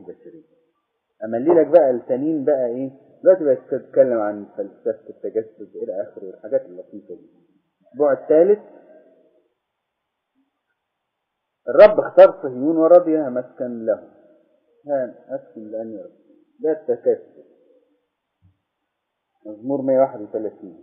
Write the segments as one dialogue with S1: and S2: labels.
S1: البشرية. أملي لك بقى التانيين بقى إيه، دلوقتي بقى تتكلم عن فلسفة التجسد إلى آخره والحاجات اللطيفة دي. الأسبوع الثالث الرب اختار صهيون ورضيها مسكن له. هان أسكن لأن يرب، ده التكسد. مزمور 131.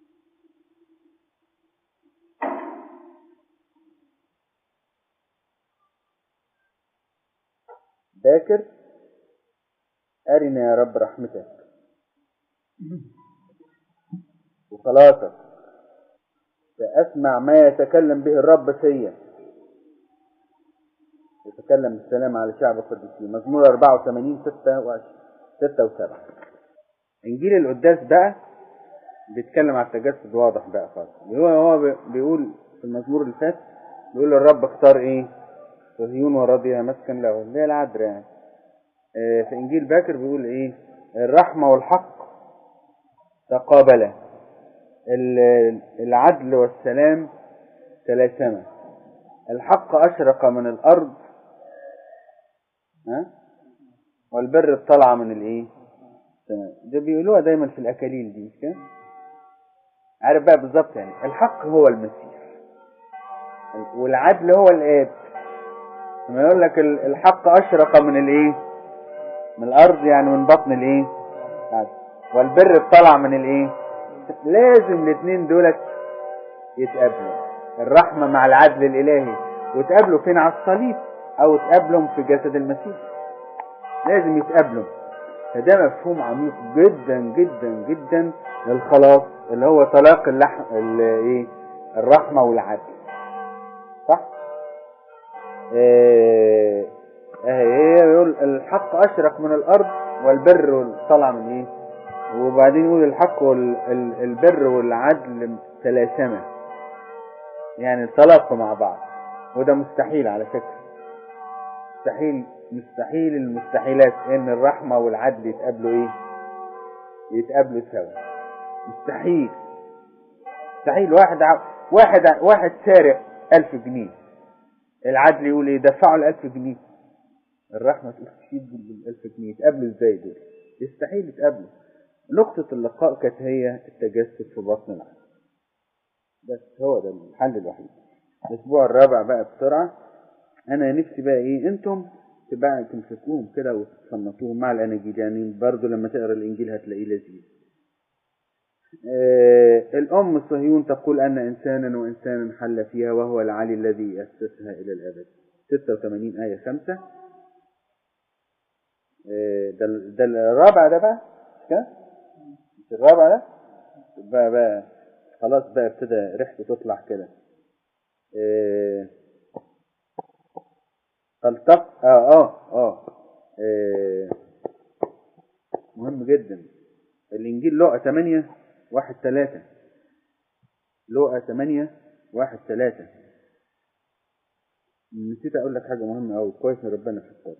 S1: باكر أرنا يا رب رحمتك وخلاصك، سأسمع ما يتكلم به الرب فيا، يتكلم بالسلام على شعب القديسين. مزمور 84 6 و7. إنجيل القداس بقى بيتكلم على التجسد واضح بقى خالص. هو بيقول في المزمور اللي فات، بيقول الرب اختار ايه؟ صهيون ورضيها مسكن له، اللي هي العذراء يعني. في إنجيل باكر بيقول ايه؟ الرحمة والحق تقابلا، العدل والسلام تلاسما، الحق أشرق من الأرض والبر اطلع من الايه؟ ده بيقولوها دايما في الأكاليل دي، مش كده؟ عارف بقى بالظبط يعني الحق هو المسيح والعدل هو الآب. لما يقول لك الحق أشرق من الايه؟ من الأرض، يعني من بطن الايه؟ والبر اطلع من الايه؟ لازم الاثنين دولت يتقابلوا، الرحمة مع العدل الإلهي، وتقابلوا فين؟ على الصليب، أو تقابلهم في جسد المسيح. لازم يتقابلوا. فده مفهوم عميق جدا جدا جدا للخلاص، اللي هو طلاق ايه؟ الرحمة والعدل. صح؟ يقول الحق أشرق من الأرض والبر طلع من ايه؟ وبعدين يقول الحق والبر والعدل تلاسما، يعني تلاقوا مع بعض. وده مستحيل على فكرة، مستحيل المستحيلات ان الرحمة والعدل يتقابلوا ايه؟ يتقابلوا سوا. مستحيل. واحد سارق 1000 جنيه، العدل يقول ايه؟ دفعوا 1000 جنيه. الرحمة تقول تشيد بال1000 جنيه. يتقابلوا ازاي دول؟ يستحيل يتقابلوا. نقطة اللقاء كانت هي التجسد في بطن العدل. بس هو ده الحل الوحيد. الاسبوع الرابع بقى بسرعة. انا نفسي بقى ايه؟ انتم تبقى تمسكوهم كده وتصنفوهم مع الاناجيل، يعني برضو لما تقرا الانجيل هتلاقيه لذيذ. الام صهيون تقول ان انسانا حل فيها، وهو العلي الذي اسسها الى الابد. 86 آية 5. ده الرابع ده بقى كده، مش الرابع ده بقى خلاص بقى ابتدى ريحته تطلع كده. تلتق مهم جدا. الانجيل لوقا 8:1-3. لوقا 8:1-3. نسيت اقول لك حاجه مهمه قوي، كويس ان ربنا فكرني.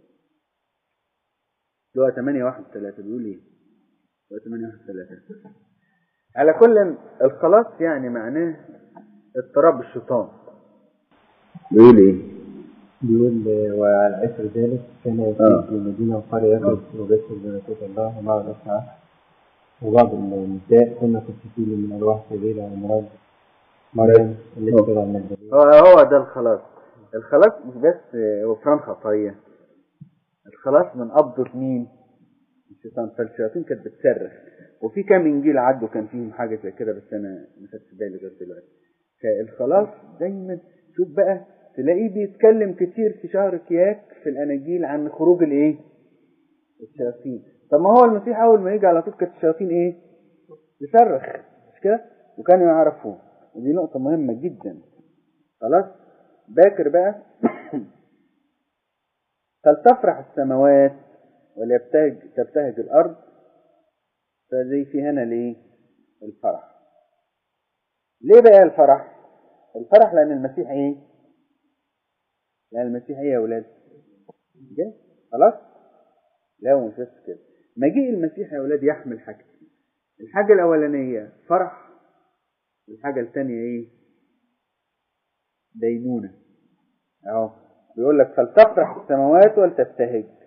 S1: لوقا 8:1-3 بيقول ايه؟ لوقا 8:1-3. على كل الخلاص يعني معناه اضطراب الشيطان. بيقول ايه؟
S2: بيقول وعلى أثر ذلك كان يسير في المدينة وقرية يخرج وبيت ملكوت الله ومع الأسعى، وبعض النساء كنا قصتين من أرواح سبيلة ومرض مريم اللي ترى من الجليل.
S1: هو ده الخلاص. الخلاص مش بس غفران خطايا، الخلاص من قبضة مين؟ الشيطان. فالشياطين كانت بتصرخ، وفي كام انجيل عدوا كان فيهم حاجة زي كده، بس انا ما خدتش بالي غير دلوقتي. فالخلاص دايما شوف بقى تلاقيه بيتكلم كتير في شهر كياك في الاناجيل عن خروج الايه؟ الشياطين. طب ما هو المسيح اول ما يجي على طول كانت الشياطين ايه؟ يصرخ، مش كده؟ وكانوا يعرفوه. ودي نقطة مهمة جدا. خلاص باكر بقى فلتفرح السماوات تبتهج الارض. فزي في هنا ليه الفرح؟ ليه بقى الفرح؟ الفرح لان المسيح ايه؟ لان المسيح ايه يا اولاد؟ جاي خلاص. لا مش بس كده، مجيء المسيح يا اولاد يحمل حاجتين. الحاجة الاولانية فرح، الحاجة الثانية ايه؟ دينونة. اهو بيقول لك فلتفرح السماوات ولتبتهج.